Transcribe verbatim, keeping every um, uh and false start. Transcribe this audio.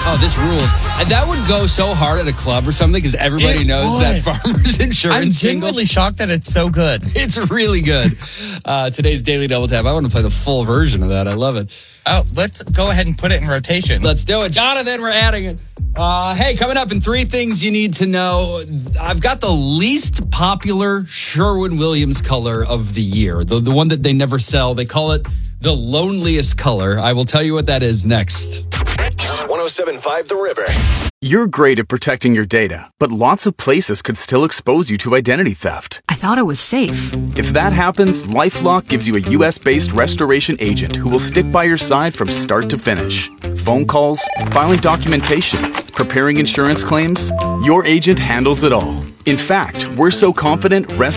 Oh, this rules. And that would go so hard at a club or something because everybody It knows would. that Farmers Insurance I'm jingle. genuinely shocked that it's so good. It's really good. Uh, today's Daily Double Tap. I want to play the full version of that. I love it. Oh, let's go ahead and put it in rotation. Let's do it. Jonathan, we're adding it. Uh, hey, coming up in three things you need to know. I've got the least popular Sherwin-Williams color of the year. The, the one that they never sell. They call it the loneliest color. I will tell you what that is next. one oh seven point five The River. You're great at protecting your data, but lots of places could still expose you to identity theft. I thought it was safe. If that happens, LifeLock gives you a U S-based restoration agent who will stick by your side from start to finish. Phone calls, filing documentation, preparing insurance claims, your agent handles it all. In fact, we're so confident Rest